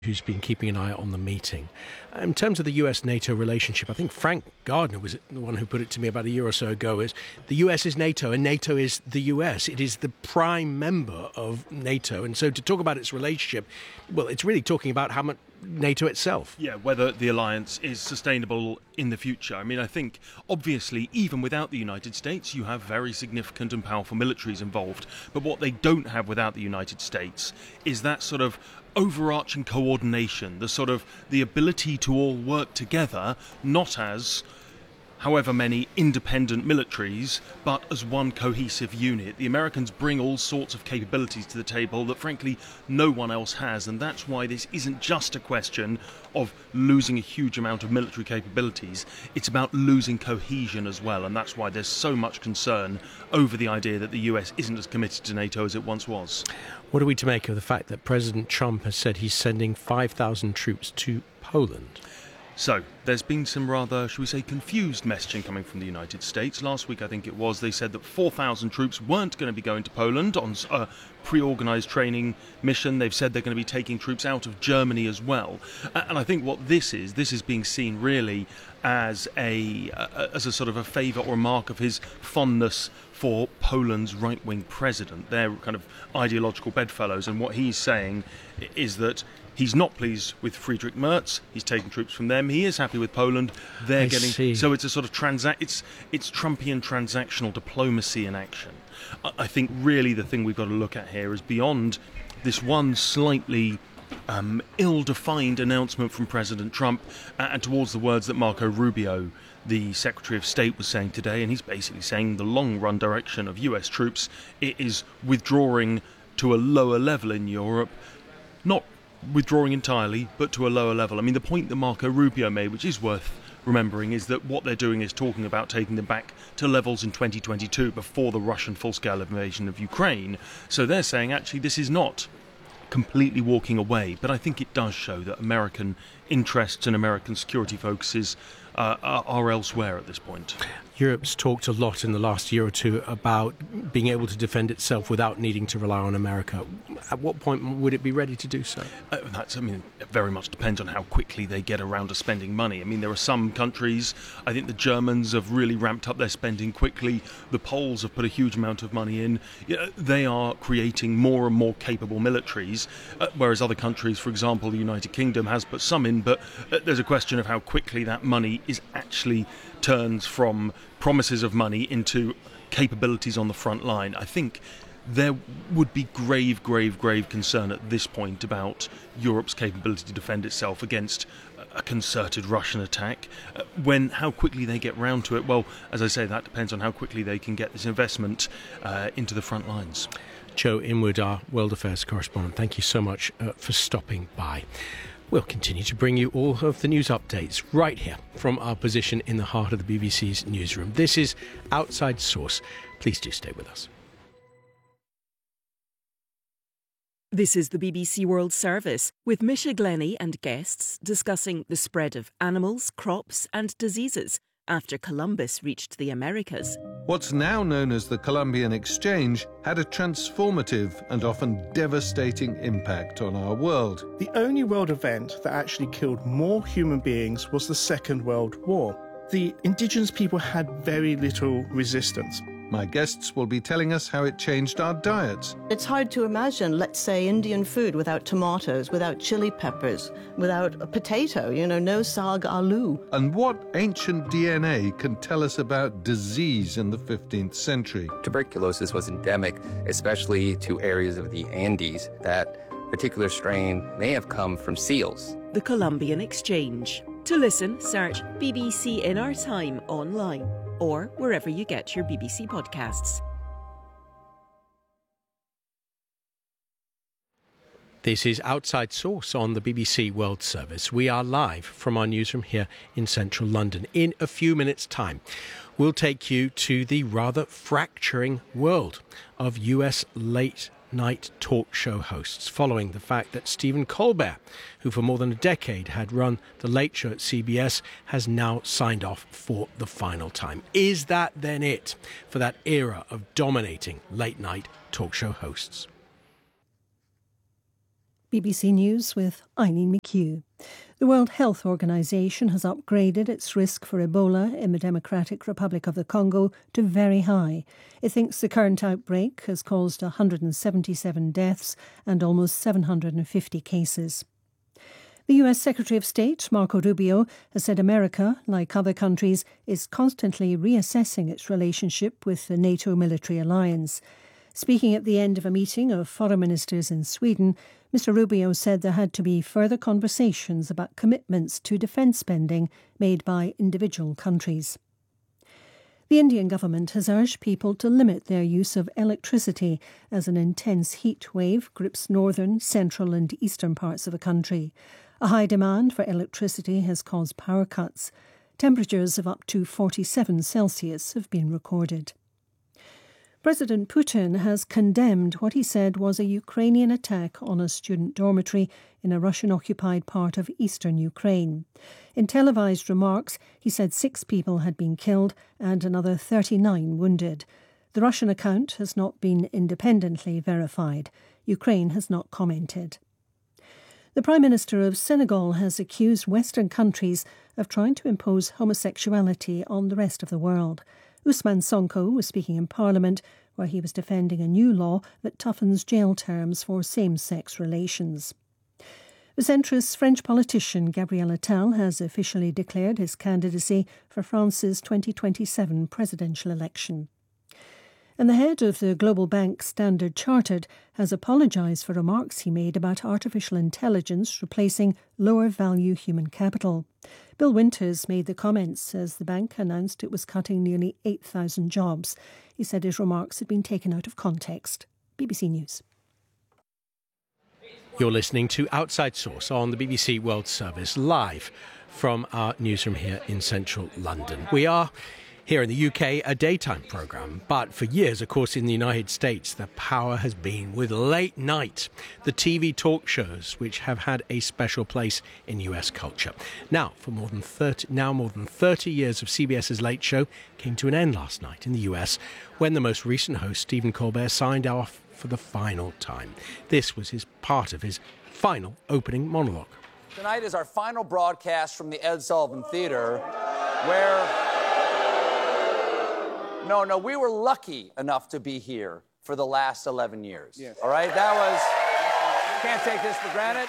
who's been keeping an eye on the meeting. In terms of the US-NATO relationship, I think Frank Gardner was the one who put it to me about a year or so ago, is the US is NATO and NATO is the US. It is the prime member of NATO. And so to talk about its relationship, well, it's really talking about how much NATO itself. Yeah, whether the alliance is sustainable in the future. I mean, I think, obviously, even without the United States, you have very significant and powerful militaries involved. But what they don't have without the United States is that sort of overarching coordination, the ability to all work together, not as however many independent militaries, but as one cohesive unit. The Americans bring all sorts of capabilities to the table that, frankly, no one else has, and that's why this isn't just a question of losing a huge amount of military capabilities. It's about losing cohesion as well, and that's why there's so much concern over the idea that the US isn't as committed to NATO as it once was. What are we to make of the fact that President Trump has said he's sending 5,000 troops to Poland? So, there's been some rather, shall we say, confused messaging coming from the United States. Last week, I think it was, they said that 4,000 troops weren't going to be going to Poland on a pre-organised training mission. They've said they're going to be taking troops out of Germany as well. And I think what this is being seen really as a sort of a favour or mark of his fondness for Poland's right-wing president. They're kind of ideological bedfellows, and what he's saying is that he's not pleased with Friedrich Merz. He's taking troops from them. He is happy with Poland. They're getting. So it's a sort of it's Trumpian transactional diplomacy in action. I think really the thing we've got to look at here is beyond this one slightly ill-defined announcement from President Trump and towards the words that Marco Rubio, the Secretary of State, was saying today, and he's basically saying the long-run direction of US troops is withdrawing to a lower level in Europe, not withdrawing entirely, but to a lower level. I mean, the point that Marco Rubio made, which is worth remembering, is that what they're doing is talking about taking them back to levels in 2022 before the Russian full-scale invasion of Ukraine. So they're saying, actually, this is not completely walking away, but I think it does show that American interests and American security focuses are elsewhere at this point. Europe's talked a lot in the last year or two about being able to defend itself without needing to rely on America. At what point would it be ready to do so? It very much depends on how quickly they get around to spending money. I mean, there are some countries, I think the Germans have really ramped up their spending quickly. The Poles have put a huge amount of money in. They are creating more and more capable militaries, whereas other countries, for example, the United Kingdom has put some in, but there's a question of how quickly that money is actually turns from promises of money into capabilities on the front line. I think there would be grave concern at this point about Europe's capability to defend itself against a concerted Russian attack. How quickly they get round to it, well, as I say, that depends on how quickly they can get this investment into the front lines. Joe Inwood, our World Affairs correspondent, thank you so much for stopping by. We'll continue to bring you all of the news updates right here from our position in the heart of the BBC's newsroom. This is Outside Source. Please do stay with us. This is the BBC World Service with Misha Glenny and guests discussing the spread of animals, crops and diseases after Columbus reached the Americas. What's now known as the Columbian Exchange had a transformative and often devastating impact on our world. The only world event that actually killed more human beings was the Second World War. The indigenous people had very little resistance. My guests will be telling us how it changed our diets. It's hard to imagine, let's say, Indian food without tomatoes, without chili peppers, without a potato, no saag aloo. And what ancient DNA can tell us about disease in the 15th century. Tuberculosis was endemic, especially to areas of the Andes. That particular strain may have come from seals. The Columbian Exchange. To listen, search BBC in Our Time online, or wherever you get your BBC podcasts. This is Outside Source on the BBC World Service. We are live from our newsroom here in central London. In a few minutes' time, we'll take you to the rather fracturing world of US late-night talk show hosts, following the fact that Stephen Colbert, who for more than a decade had run The Late Show at CBS, has now signed off for the final time. Is that then it for that era of dominating late-night talk show hosts? BBC News with Eileen McHugh. The World Health Organization has upgraded its risk for Ebola in the Democratic Republic of the Congo to very high. It thinks the current outbreak has caused 177 deaths and almost 750 cases. The US Secretary of State, Marco Rubio, has said America, like other countries, is constantly reassessing its relationship with the NATO military alliance. Speaking at the end of a meeting of foreign ministers in Sweden, Mr Rubio said there had to be further conversations about commitments to defence spending made by individual countries. The Indian government has urged people to limit their use of electricity as an intense heat wave grips northern, central and eastern parts of the country. A high demand for electricity has caused power cuts. Temperatures of up to 47 Celsius have been recorded. President Putin has condemned what he said was a Ukrainian attack on a student dormitory in a Russian-occupied part of eastern Ukraine. In televised remarks, he said 6 people had been killed and another 39 wounded. The Russian account has not been independently verified. Ukraine has not commented. The Prime Minister of Senegal has accused Western countries of trying to impose homosexuality on the rest of the world. Ousmane Sonko was speaking in Parliament, where he was defending a new law that toughens jail terms for same-sex relations. The centrist French politician Gabriel Attal has officially declared his candidacy for France's 2027 presidential election. And the head of the global bank Standard Chartered has apologised for remarks he made about artificial intelligence replacing lower-value human capital. Bill Winters made the comments as the bank announced it was cutting nearly 8,000 jobs. He said his remarks had been taken out of context. BBC News. You're listening to Outside Source on the BBC World Service, live from our newsroom here in central London. We are here in the UK, a daytime programme, but for years, of course, in the United States, the power has been with late night, the TV talk shows, which have had a special place in US culture. Now, more than 30 years of CBS's Late Show came to an end last night in the US when the most recent host, Stephen Colbert, signed off for the final time. This was part of his final opening monologue. Tonight is our final broadcast from the Ed Sullivan Theater, where... No, we were lucky enough to be here for the last 11 years. Yes. All right? Can't take this for granted.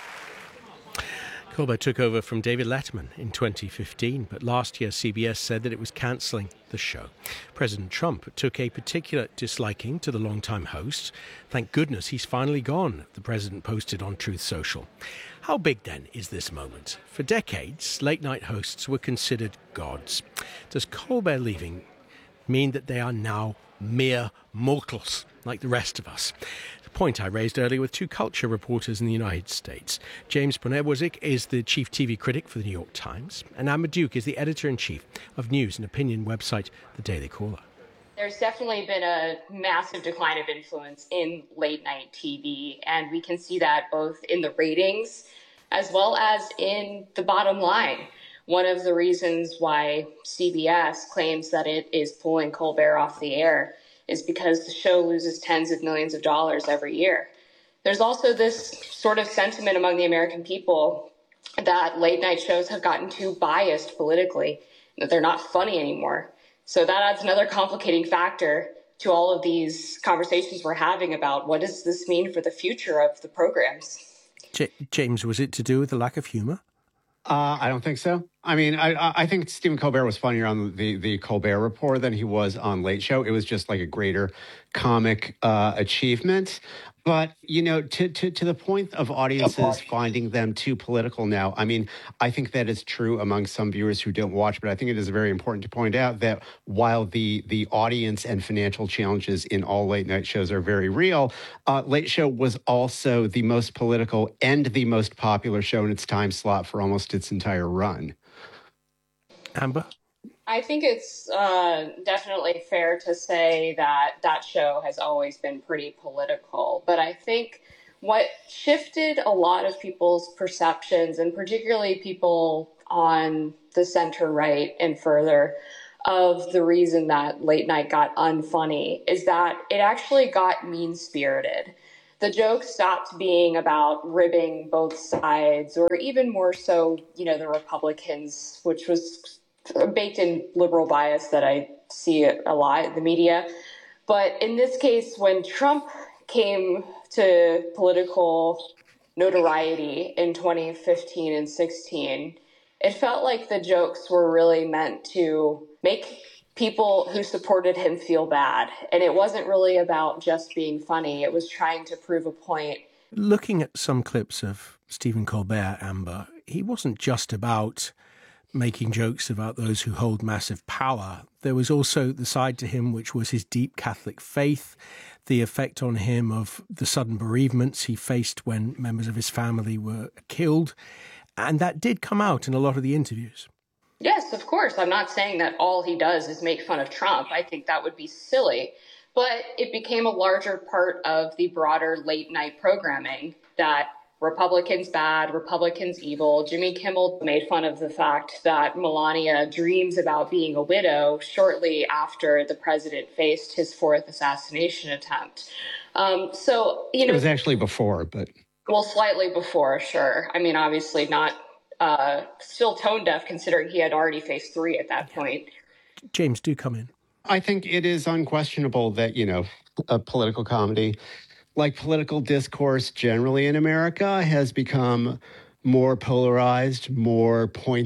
Colbert took over from David Letterman in 2015, but last year CBS said that it was cancelling the show. President Trump took a particular disliking to the longtime host. Thank goodness he's finally gone, the president posted on Truth Social. How big, then, is this moment? For decades, late-night hosts were considered gods. Does Colbert leaving mean that they are now mere mortals like the rest of us? The point I raised earlier with 2 culture reporters in the United States. James Poniewozik is the chief TV critic for the New York Times, and Amber Duke is the editor-in-chief of news and opinion website The Daily Caller. There's definitely been a massive decline of influence in late-night TV, and we can see that both in the ratings as well as in the bottom line. One of the reasons why CBS claims that it is pulling Colbert off the air is because the show loses tens of millions of dollars every year. There's also this sort of sentiment among the American people that late night shows have gotten too biased politically, that they're not funny anymore. So that adds another complicating factor to all of these conversations we're having about what does this mean for the future of the programs. James, was it to do with the lack of humour? I don't think so. I mean, I think Stephen Colbert was funnier on the Colbert Report than he was on Late Show. It was just like a greater comic achievement. But, you know, to the point of audiences finding them too political now, I mean, I think that is true among some viewers who don't watch, but I think it is very important to point out that while the audience and financial challenges in all late night shows are very real, Late Show was also the most political and the most popular show in its time slot for almost its entire run. Amber? I think it's definitely fair to say that that show has always been pretty political. But I think what shifted a lot of people's perceptions, and particularly people on the center right and further, of the reason that late night got unfunny, is that it actually got mean-spirited. the joke stopped being about ribbing both sides, or even more so, the Republicans, which was a baked in liberal bias that I see a lot in the media. But in this case, when Trump came to political notoriety in 2015 and 16, it felt like the jokes were really meant to make people who supported him feel bad. And it wasn't really about just being funny. It was trying to prove a point. Looking at some clips of Stephen Colbert, Amber, he wasn't just about making jokes about those who hold massive power. There was also the side to him which was his deep Catholic faith, the effect on him of the sudden bereavements he faced when members of his family were killed. And that did come out in a lot of the interviews. Yes, of course. I'm not saying that all he does is make fun of Trump. I think that would be silly. But it became a larger part of the broader late night programming that Republicans bad, Republicans evil. Jimmy Kimmel made fun of the fact that Melania dreams about being a widow shortly after the president faced his fourth assassination attempt. It was actually before, but... Well, slightly before, sure. I mean, obviously not still tone deaf, considering he had already faced 3 at that point. James, do come in. I think it is unquestionable that, a political comedy, like political discourse generally in America, has become more polarized, more pointed